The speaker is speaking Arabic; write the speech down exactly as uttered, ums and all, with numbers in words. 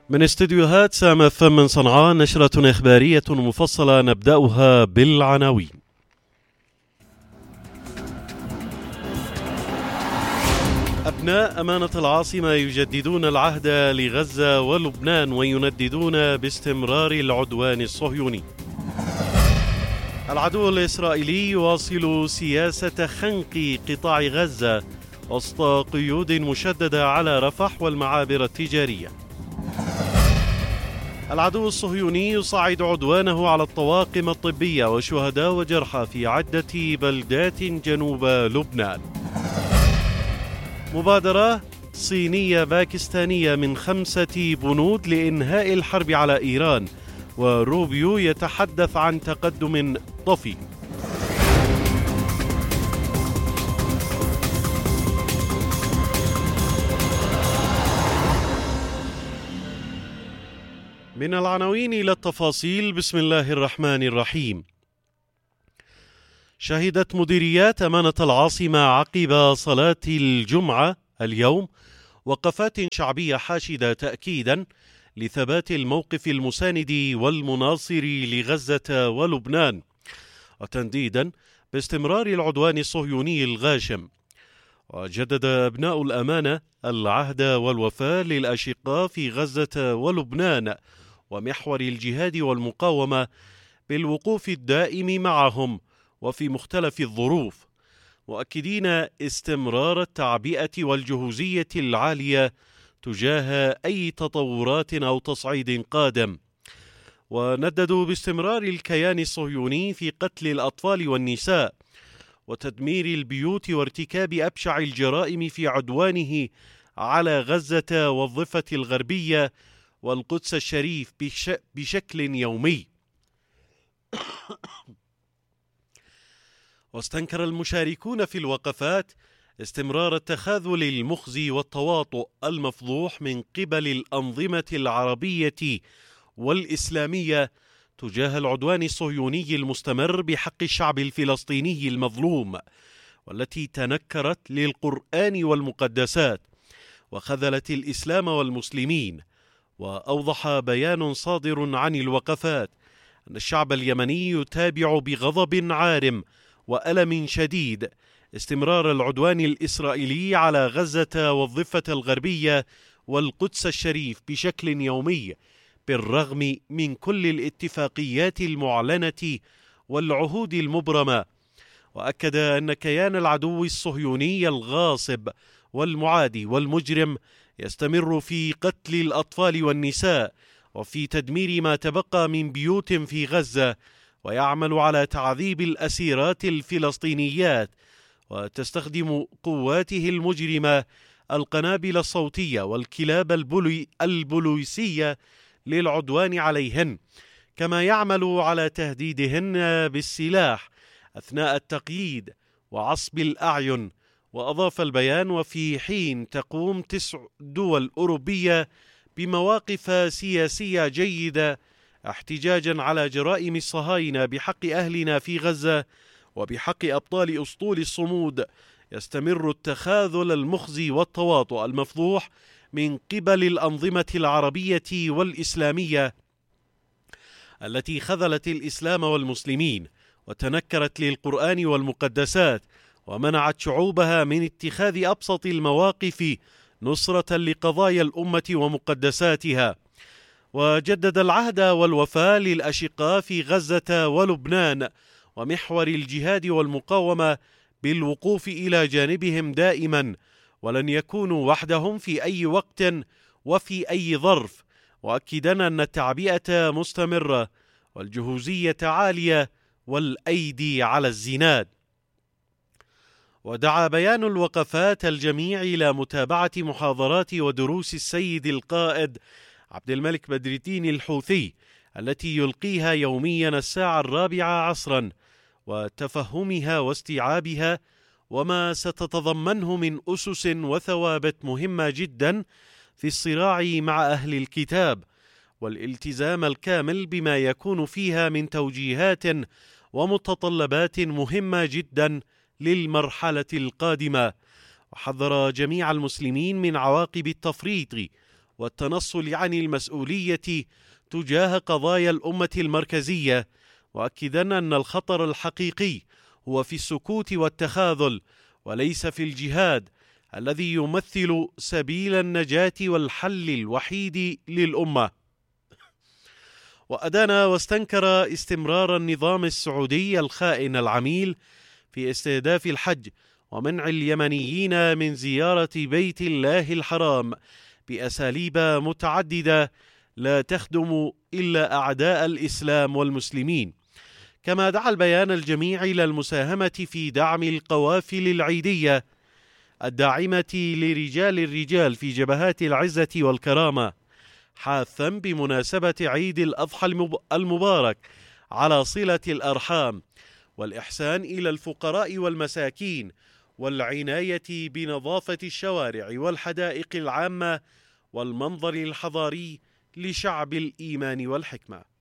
من استديوهات سام اف ام من صنعاء نشرة إخبارية مفصلة نبدأها بالعناوين. أبناء أمانة العاصمة يجددون العهد لغزة ولبنان وينددون باستمرار العدوان الصهيوني. العدو الإسرائيلي يواصل سياسة خنق قطاع غزة وسط قيود مشددة على رفح والمعابر التجارية. العدو الصهيوني يصعد عدوانه على الطواقم الطبية وشهداء وجرحى في عدة بلدات جنوب لبنان. مبادرة صينية باكستانية من خمسة بنود لإنهاء الحرب على إيران، وروبيو يتحدث عن تقدم طفي. من العناوين إلى التفاصيل. بسم الله الرحمن الرحيم. شهدت مديريات أمانة العاصمة عقب صلاة الجمعة اليوم وقفات شعبية حاشدة تأكيدا لثبات الموقف المساند والمناصر لغزة ولبنان، وتنديدا باستمرار العدوان الصهيوني الغاشم. وجدد أبناء الأمانة العهد والوفاء للأشقاء في غزة ولبنان ومحور الجهاد والمقاومة بالوقوف الدائم معهم وفي مختلف الظروف، مؤكدين استمرار التعبئة والجهوزية العالية تجاه أي تطورات أو تصعيد قادم. ونددوا باستمرار الكيان الصهيوني في قتل الأطفال والنساء وتدمير البيوت وارتكاب أبشع الجرائم في عدوانه على غزة والضفة الغربية والقدس الشريف بش بشكل يومي. واستنكر المشاركون في الوقفات استمرار التخاذل المخزي والتواطؤ المفضوح من قبل الأنظمة العربية والإسلامية تجاه العدوان الصهيوني المستمر بحق الشعب الفلسطيني المظلوم، والتي تنكرت للقرآن والمقدسات وخذلت الإسلام والمسلمين. وأوضح بيان صادر عن الوقفات أن الشعب اليمني يتابع بغضب عارم وألم شديد استمرار العدوان الإسرائيلي على غزة والضفة الغربية والقدس الشريف بشكل يومي، بالرغم من كل الاتفاقيات المعلنة والعهود المبرمة. وأكد أن كيان العدو الصهيوني الغاصب والمعادي والمجرم يستمر في قتل الأطفال والنساء وفي تدمير ما تبقى من بيوت في غزة، ويعمل على تعذيب الأسيرات الفلسطينيات، وتستخدم قواته المجرمة القنابل الصوتية والكلاب البولي البوليسية للعدوان عليهن، كما يعمل على تهديدهن بالسلاح أثناء التقييد وعصب الأعين. وأضاف البيان: وفي حين تقوم تسع دول أوروبية بمواقف سياسية جيدة احتجاجا على جرائم الصهاينة بحق أهلنا في غزة وبحق أبطال أسطول الصمود، يستمر التخاذل المخزي والتواطؤ المفضوح من قبل الأنظمة العربية والإسلامية التي خذلت الإسلام والمسلمين وتنكرت للقرآن والمقدسات ومنعت شعوبها من اتخاذ أبسط المواقف نصرة لقضايا الأمة ومقدساتها. وجدد العهد والوفاء للأشقاء في غزة ولبنان ومحور الجهاد والمقاومة بالوقوف إلى جانبهم دائما، ولن يكونوا وحدهم في أي وقت وفي أي ظرف، مؤكدا أن التعبئة مستمرة والجهوزية عالية والأيدي على الزناد. ودعا بيان الوقفات الجميع إلى متابعة محاضرات ودروس السيد القائد عبد الملك بدر الدين الحوثي التي يلقيها يوميا الساعة الرابعة عصرا، وتفهمها واستيعابها وما ستتضمنه من أسس وثوابت مهمة جدا في الصراع مع أهل الكتاب، والالتزام الكامل بما يكون فيها من توجيهات ومتطلبات مهمة جدا للمرحلة القادمة. وحذر جميع المسلمين من عواقب التفريط والتنصل عن المسؤولية تجاه قضايا الأمة المركزية، مؤكداً أن الخطر الحقيقي هو في السكوت والتخاذل وليس في الجهاد الذي يمثل سبيل النجاة والحل الوحيد للأمة. وأدان واستنكر استمرار النظام السعودي الخائن العميل في استهداف الحج ومنع اليمنيين من زيارة بيت الله الحرام بأساليب متعددة لا تخدم إلا أعداء الإسلام والمسلمين. كما دعا البيان الجميع إلى المساهمة في دعم القوافل العيدية الداعمة لرجال الرجال في جبهات العزة والكرامة، حاثا بمناسبة عيد الأضحى المبارك على صلة الأرحام والإحسان إلى الفقراء والمساكين والعناية بنظافة الشوارع والحدائق العامة والمنظر الحضاري لشعب الإيمان والحكمة.